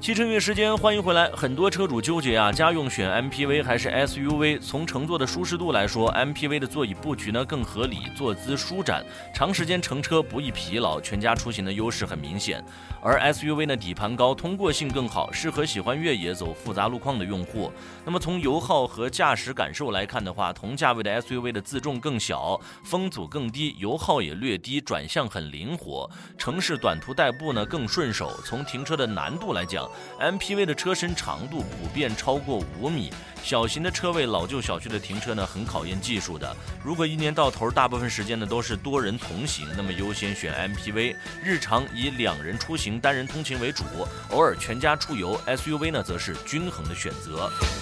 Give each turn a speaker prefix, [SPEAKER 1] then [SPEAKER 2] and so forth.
[SPEAKER 1] 汽车月时间，欢迎回来。很多车主纠结啊，家用选 MPV 还是 SUV？ 从乘坐的舒适度来说 ，MPV 的座椅布局呢更合理，坐姿舒展，长时间乘车不易疲劳，全家出行的优势很明显。而 SUV 呢，底盘高，通过性更好，适合喜欢越野走复杂路况的用户。那么从油耗和驾驶感受来看的话，同价位的 SUV 的自重更小，风阻更低，油耗也略低，转向很灵活，城市短途代步呢更顺手。从停车的难度来讲，MPV 的车身长度普遍超过5米，小型的车位老旧小区的停车呢很考验技术的。如果一年到头大部分时间呢都是多人同行，那么优先选 MPV， 日常以2人出行单人通勤为主，偶尔全家出游 SUV 呢则是均衡的选择。